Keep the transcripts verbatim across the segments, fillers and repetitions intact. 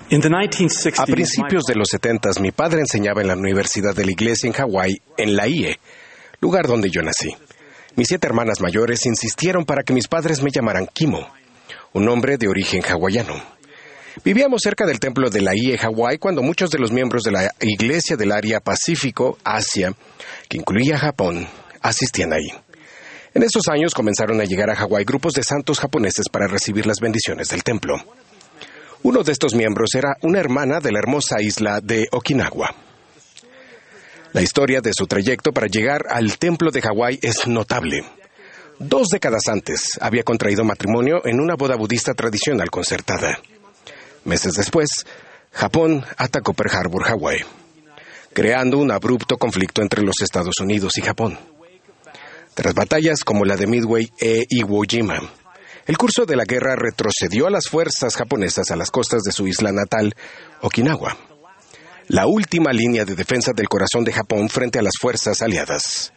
A principios de los setentas, mi padre enseñaba en la Universidad de la Iglesia en Hawái, en la I E, lugar donde yo nací. Mis siete hermanas mayores insistieron para que mis padres me llamaran Kimo, un nombre de origen hawaiano. Vivíamos cerca del templo de la I E Hawái cuando muchos de los miembros de la Iglesia del área Pacífico, Asia, que incluía Japón, asistían ahí. En esos años comenzaron a llegar a Hawái grupos de santos japoneses para recibir las bendiciones del templo. Uno de estos miembros era una hermana de la hermosa isla de Okinawa. La historia de su trayecto para llegar al templo de Hawái es notable. Dos décadas antes había contraído matrimonio en una boda budista tradicional concertada. Meses después, Japón atacó Pearl Harbor, Hawái, creando un abrupto conflicto entre los Estados Unidos y Japón. Tras batallas como la de Midway e Iwo Jima, el curso de la guerra retrocedió a las fuerzas japonesas a las costas de su isla natal, Okinawa, la última línea de defensa del corazón de Japón frente a las fuerzas aliadas.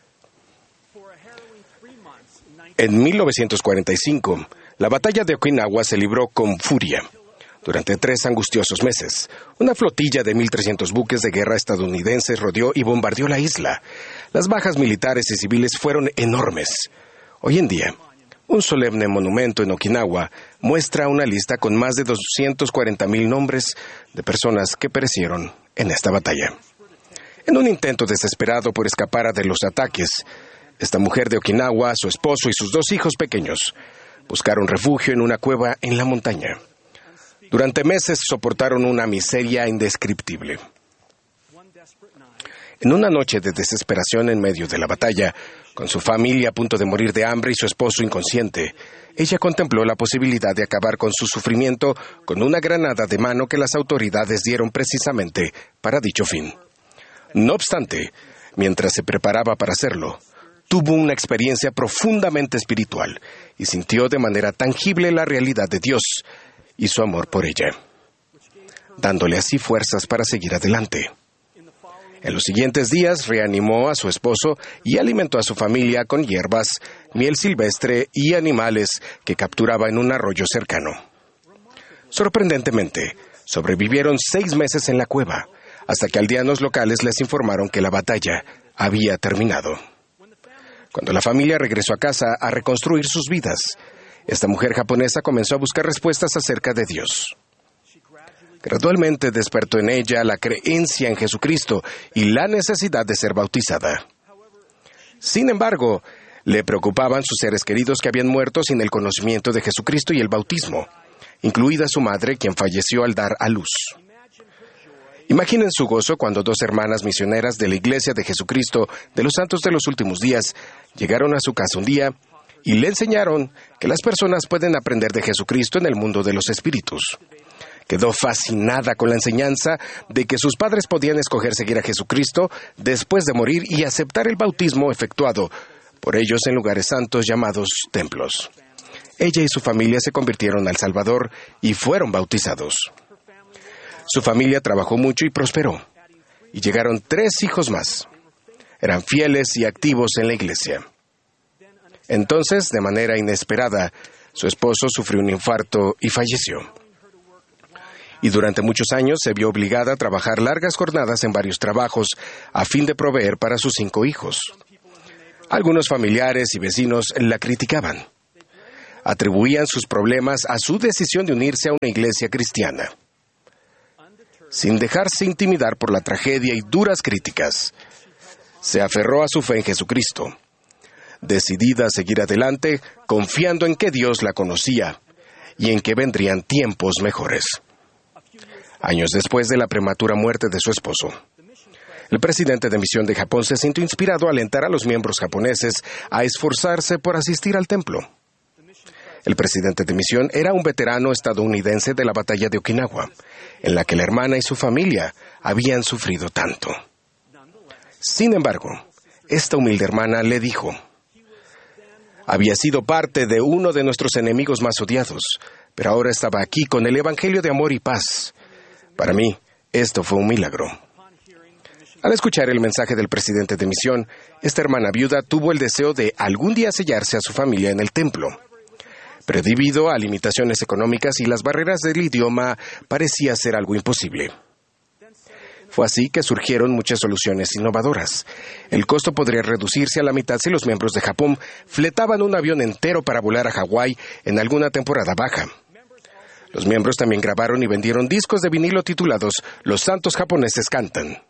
En mil novecientos cuarenta y cinco, la batalla de Okinawa se libró con furia. Durante tres angustiosos meses, una flotilla de mil trescientos buques de guerra estadounidenses rodeó y bombardeó la isla. Las bajas militares y civiles fueron enormes. Hoy en día, un solemne monumento en Okinawa muestra una lista con más de doscientos cuarenta mil nombres de personas que perecieron en esta batalla. En un intento desesperado por escapar de los ataques, esta mujer de Okinawa, su esposo y sus dos hijos pequeños buscaron refugio en una cueva en la montaña. Durante meses soportaron una miseria indescriptible. En una noche de desesperación en medio de la batalla, con su familia a punto de morir de hambre y su esposo inconsciente, ella contempló la posibilidad de acabar con su sufrimiento con una granada de mano que las autoridades dieron precisamente para dicho fin. No obstante, mientras se preparaba para hacerlo, tuvo una experiencia profundamente espiritual y sintió de manera tangible la realidad de Dios y su amor por ella, dándole así fuerzas para seguir adelante. En los siguientes días reanimó a su esposo y alimentó a su familia con hierbas, miel silvestre y animales que capturaba en un arroyo cercano. Sorprendentemente, sobrevivieron seis meses en la cueva, hasta que aldeanos locales les informaron que la batalla había terminado. Cuando la familia regresó a casa a reconstruir sus vidas, esta mujer japonesa comenzó a buscar respuestas acerca de Dios. Gradualmente despertó en ella la creencia en Jesucristo y la necesidad de ser bautizada. Sin embargo, le preocupaban sus seres queridos que habían muerto sin el conocimiento de Jesucristo y el bautismo, incluida su madre, quien falleció al dar a luz. Imaginen su gozo cuando dos hermanas misioneras de la Iglesia de Jesucristo de los Santos de los Últimos Días llegaron a su casa un día y le enseñaron que las personas pueden aprender de Jesucristo en el mundo de los espíritus. Quedó fascinada con la enseñanza de que sus padres podían escoger seguir a Jesucristo después de morir y aceptar el bautismo efectuado por ellos en lugares santos llamados templos. Ella y su familia se convirtieron al Salvador y fueron bautizados. Su familia trabajó mucho y prosperó, y llegaron tres hijos más. Eran fieles y activos en la iglesia. Entonces, de manera inesperada, su esposo sufrió un infarto y falleció. Y durante muchos años se vio obligada a trabajar largas jornadas en varios trabajos a fin de proveer para sus cinco hijos. Algunos familiares y vecinos la criticaban. Atribuían sus problemas a su decisión de unirse a una iglesia cristiana. Sin dejarse intimidar por la tragedia y duras críticas, se aferró a su fe en Jesucristo, decidida a seguir adelante, confiando en que Dios la conocía y en que vendrían tiempos mejores. Años después de la prematura muerte de su esposo, el presidente de misión de Japón se sintió inspirado a alentar a los miembros japoneses a esforzarse por asistir al templo. El presidente de misión era un veterano estadounidense de la batalla de Okinawa, en la que la hermana y su familia habían sufrido tanto. Sin embargo, esta humilde hermana le dijo: había sido parte de uno de nuestros enemigos más odiados, pero ahora estaba aquí con el evangelio de amor y paz. Para mí, esto fue un milagro. Al escuchar el mensaje del presidente de misión, esta hermana viuda tuvo el deseo de algún día sellarse a su familia en el templo. pero debido a limitaciones económicas y las barreras del idioma parecía ser algo imposible. Fue así que surgieron muchas soluciones innovadoras. El costo podría reducirse a la mitad si los miembros de Japón fletaban un avión entero para volar a Hawái en alguna temporada baja. Los miembros también grabaron y vendieron discos de vinilo titulados Los Santos Japoneses Cantan.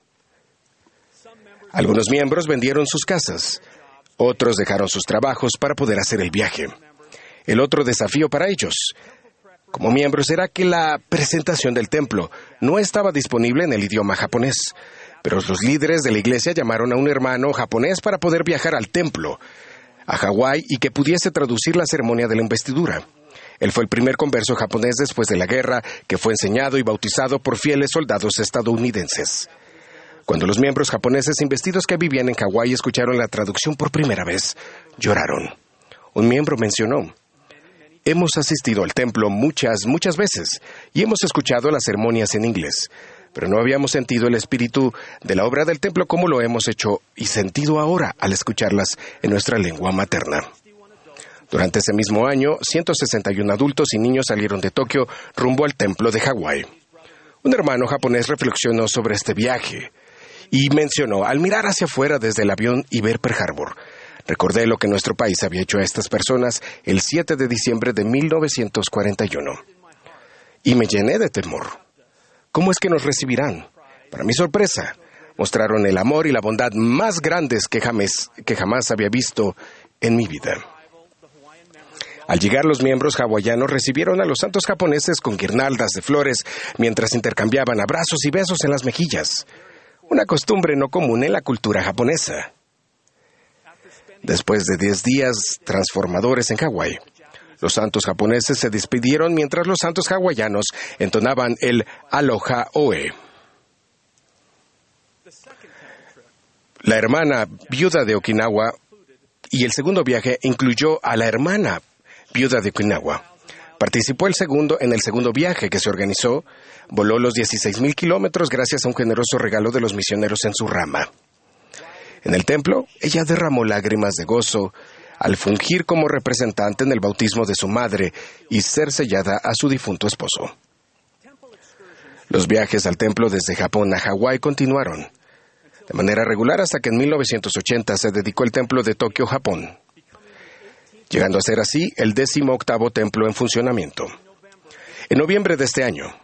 Algunos miembros vendieron sus casas. Otros dejaron sus trabajos para poder hacer el viaje. El otro desafío para ellos, como miembros, era que la presentación del templo no estaba disponible en el idioma japonés, pero los líderes de la iglesia llamaron a un hermano japonés para poder viajar al templo, a Hawái, y que pudiese traducir la ceremonia de la investidura. Él fue el primer converso japonés después de la guerra que fue enseñado y bautizado por fieles soldados estadounidenses. Cuando los miembros japoneses investidos que vivían en Hawái escucharon la traducción por primera vez, lloraron. Un miembro mencionó: hemos asistido al templo muchas, muchas veces y hemos escuchado las ceremonias en inglés, pero no habíamos sentido el espíritu de la obra del templo como lo hemos hecho y sentido ahora al escucharlas en nuestra lengua materna. Durante ese mismo año, ciento sesenta y uno adultos y niños salieron de Tokio rumbo al templo de Hawái. Un hermano japonés reflexionó sobre este viaje y mencionó: al mirar hacia afuera desde el avión y ver Pearl Harbor, recordé lo que nuestro país había hecho a estas personas el siete de diciembre de mil novecientos cuarenta y uno. Y me llené de temor. ¿Cómo es que nos recibirán? Para mi sorpresa, mostraron el amor y la bondad más grandes que jamás, que jamás había visto en mi vida. Al llegar, los miembros hawaianos recibieron a los santos japoneses con guirnaldas de flores mientras intercambiaban abrazos y besos en las mejillas, una costumbre no común en la cultura japonesa. Después de diez días transformadores en Hawái, los santos japoneses se despidieron mientras los santos hawaianos entonaban el Aloha Oe. La hermana viuda de Okinawa y el segundo viaje incluyó a la hermana viuda de Okinawa. Participó el segundo en el segundo viaje que se organizó, voló los dieciséis mil kilómetros gracias a un generoso regalo de los misioneros en su rama. En el templo, ella derramó lágrimas de gozo al fungir como representante en el bautismo de su madre y ser sellada a su difunto esposo. Los viajes al templo desde Japón a Hawái continuaron de manera regular hasta que en mil novecientos ochenta se dedicó el templo de Tokio, Japón, llegando a ser así el décimo octavo templo en funcionamiento. En noviembre de este año,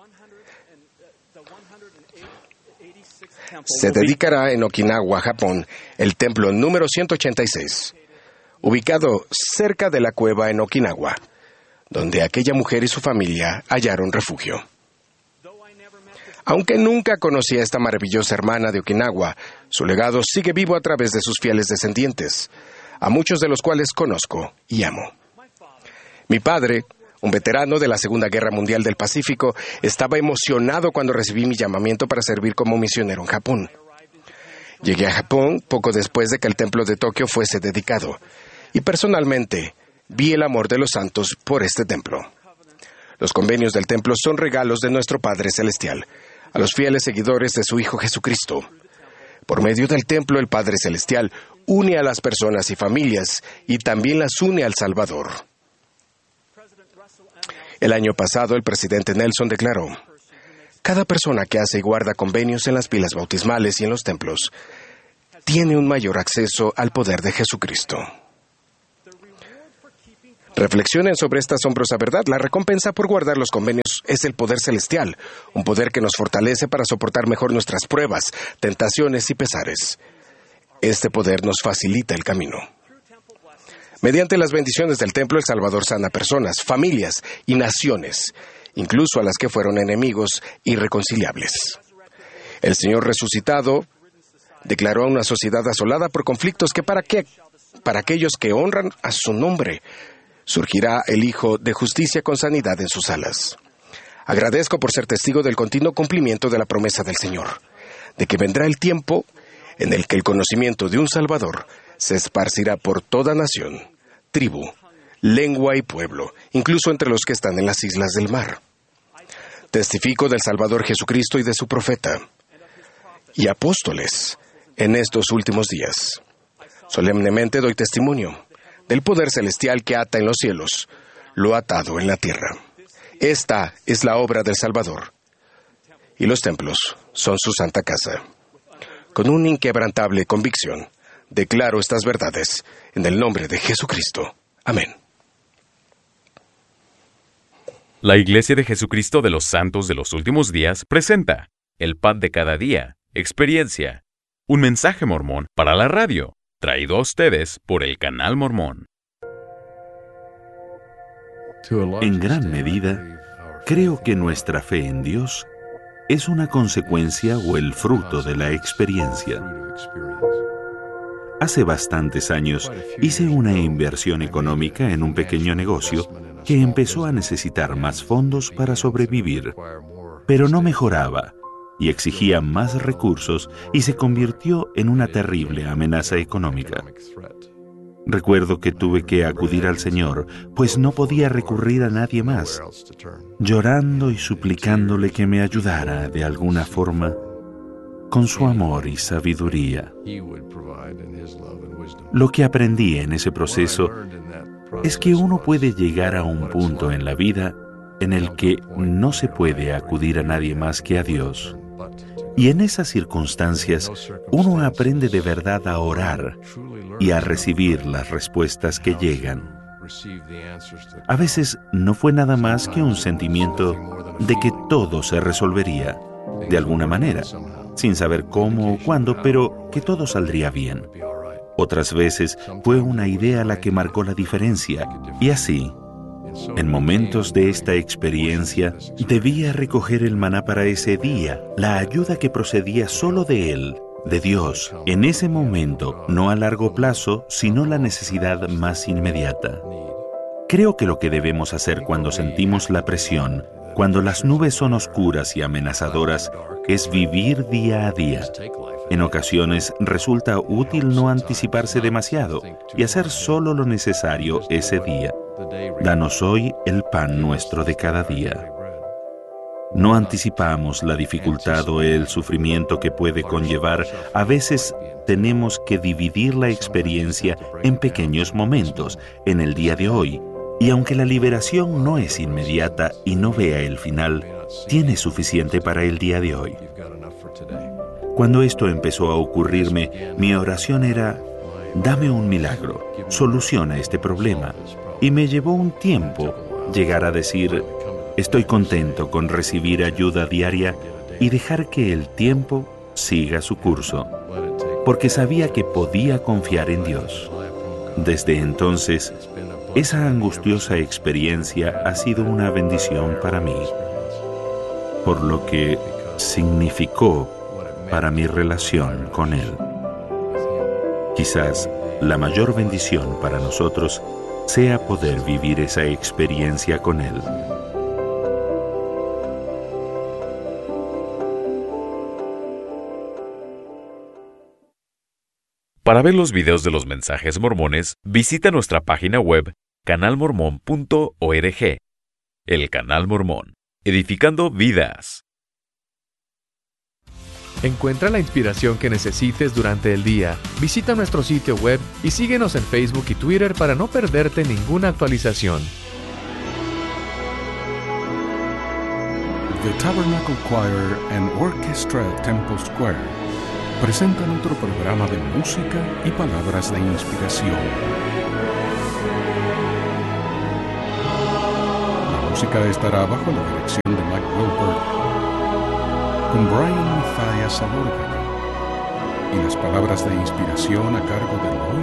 se dedicará en Okinawa, Japón, el templo número ciento ochenta y seis, ubicado cerca de la cueva en Okinawa, donde aquella mujer y su familia hallaron refugio. Aunque nunca conocí a esta maravillosa hermana de Okinawa, su legado sigue vivo a través de sus fieles descendientes, a muchos de los cuales conozco y amo. Mi padre, un veterano de la Segunda Guerra Mundial del Pacífico, estaba emocionado cuando recibí mi llamamiento para servir como misionero en Japón. Llegué a Japón poco después de que el templo de Tokio fuese dedicado, y personalmente vi el amor de los santos por este templo. Los convenios del templo son regalos de nuestro Padre Celestial a los fieles seguidores de su Hijo Jesucristo. Por medio del templo, el Padre Celestial une a las personas y familias y también las une al Salvador. El año pasado, el presidente Nelson declaró: cada persona que hace y guarda convenios en las pilas bautismales y en los templos tiene un mayor acceso al poder de Jesucristo. Reflexionen sobre esta asombrosa verdad. La recompensa por guardar los convenios es el poder celestial, un poder que nos fortalece para soportar mejor nuestras pruebas, tentaciones y pesares. Este poder nos facilita el camino. Mediante las bendiciones del templo, el Salvador sana personas, familias y naciones, incluso a las que fueron enemigos irreconciliables. El Señor resucitado declaró a una sociedad asolada por conflictos que para, qué, para aquellos que honran a su nombre, surgirá el Hijo de Justicia con sanidad en sus alas. Agradezco por ser testigo del continuo cumplimiento de la promesa del Señor, de que vendrá el tiempo en el que el conocimiento de un Salvador se esparcirá por toda nación, tribu, lengua y pueblo, incluso entre los que están en las islas del mar. Testifico del Salvador Jesucristo y de su profeta y apóstoles en estos últimos días. Solemnemente doy testimonio del poder celestial que ata en los cielos lo atado en la tierra. Esta es la obra del Salvador. Y los templos son su santa casa. Con una inquebrantable convicción, declaro estas verdades en el nombre de Jesucristo. Amén. La Iglesia de Jesucristo de los Santos de los Últimos Días presenta El Pan de Cada Día, Experiencia, un mensaje mormón para la radio, traído a ustedes por el Canal Mormón. En gran medida, creo que nuestra fe en Dios es una consecuencia o el fruto de la experiencia. Hace bastantes años hice una inversión económica en un pequeño negocio que empezó a necesitar más fondos para sobrevivir, pero no mejoraba y exigía más recursos y se convirtió en una terrible amenaza económica. Recuerdo que tuve que acudir al Señor, pues no podía recurrir a nadie más, llorando y suplicándole que me ayudara de alguna forma con su amor y sabiduría. Lo que aprendí en ese proceso es que uno puede llegar a un punto en la vida en el que no se puede acudir a nadie más que a Dios. Y en esas circunstancias, uno aprende de verdad a orar y a recibir las respuestas que llegan. A veces no fue nada más que un sentimiento de que todo se resolvería, de alguna manera, sin saber cómo o cuándo, pero que todo saldría bien. Otras veces fue una idea la que marcó la diferencia, y así, en momentos de esta experiencia, debía recoger el maná para ese día, la ayuda que procedía solo de Él, de Dios, en ese momento, no a largo plazo, sino la necesidad más inmediata. Creo que lo que debemos hacer cuando sentimos la presión, cuando las nubes son oscuras y amenazadoras, es vivir día a día. En ocasiones resulta útil no anticiparse demasiado y hacer solo lo necesario ese día. Danos hoy el pan nuestro de cada día. No anticipamos la dificultad o el sufrimiento que puede conllevar. A veces tenemos que dividir la experiencia en pequeños momentos, en el día de hoy. Y aunque la liberación no es inmediata y no vea el final, tiene suficiente para el día de hoy. Cuando esto empezó a ocurrirme, mi oración era: dame un milagro, soluciona este problema. Y me llevó un tiempo llegar a decir: estoy contento con recibir ayuda diaria y dejar que el tiempo siga su curso, porque sabía que podía confiar en Dios. Desde entonces, esa angustiosa experiencia ha sido una bendición para mí, por lo que significó para mi relación con Él. Quizás la mayor bendición para nosotros sea poder vivir esa experiencia con Él. Para ver los videos de los mensajes mormones, visita nuestra página web canal mormón punto org. El Canal Mormón, edificando vidas. Encuentra la inspiración que necesites durante el día. Visita nuestro sitio web y síguenos en Facebook y Twitter para no perderte ninguna actualización. The Tabernacle Choir and Orchestra at Temple Square presentan otro programa de música y palabras de inspiración. La música estará bajo la dirección de Mike Goldberg, con Brian Matthias al órgano, y las palabras de inspiración a cargo de Lloyd